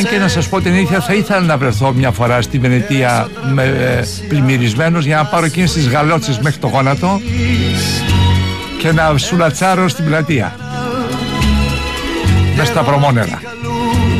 και να σας πω την αλήθεια, θα ήθελα να βρεθώ μια φορά στη Βενετία πλημμυρισμένος για να πάρω εκείνες τις γαλότσες μέχρι το γόνατο και να σουλατσάρω στην πλατεία μες στα βρωμόνερα.